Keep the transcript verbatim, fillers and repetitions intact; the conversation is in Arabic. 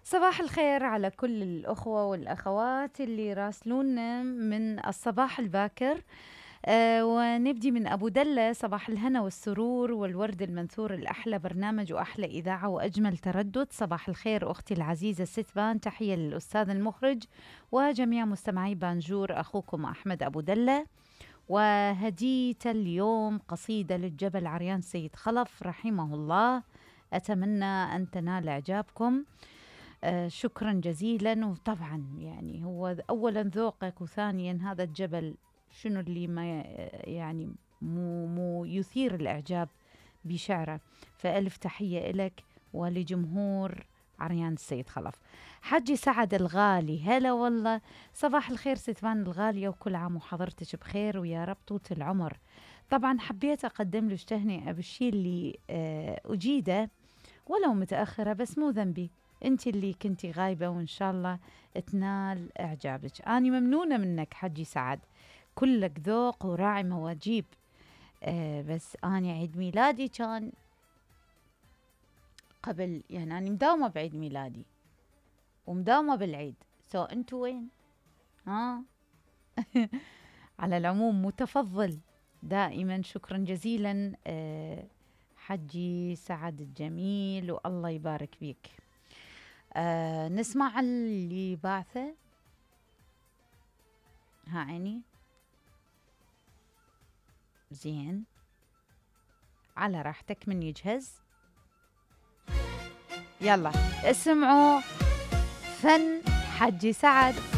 صباح الخير على كل الأخوة والأخوات اللي راسلونا من الصباح الباكر. آه ونبدي من أبو دلة. صباح الهنا والسرور والورد المنثور الأحلى برنامج وأحلى إذاعة وأجمل تردد. صباح الخير أختي العزيزة ست بان، تحية للأستاذ المخرج وجميع مستمعي بانجور. أخوكم أحمد أبو دلة. وهديت اليوم قصيدة للجبل عريان سيد خلف رحمه الله، أتمنى أن تنال إعجابكم. آه شكرا جزيلا. وطبعا يعني هو أولا ذوقك، وثانيا هذا الجبل شنو اللي ما يعني مو, مو يثير الإعجاب بشعره. فألف تحية إلك ولجمهور عريان السيد خلف. حجي سعد الغالي، هلا والله. صباح الخير ستفان الغالية، وكل عام وحضرتك بخير ويا رب طول العمر. طبعا حبيت أقدم له تهنئة بالشي اللي آه أجيده ولو متأخرة، بس مو ذنبي، انت اللي كنتي غايبة، وان شاء الله تنال اعجابك. اني ممنونة منك حجي سعد، كلك ذوق وراعي مواجيب. آه بس اني عيد ميلادي كان قبل، يعني اني مداومة بعيد ميلادي ومداومة بالعيد، سو انتو وين؟ ها على العموم متفضل دائما، شكرا جزيلا. آه حجي سعد الجميل، والله يبارك فيك. آه نسمع اللي بعثه. ها عيني زين، على راحتك من يجهز. يلا اسمعوا فن حجي سعد.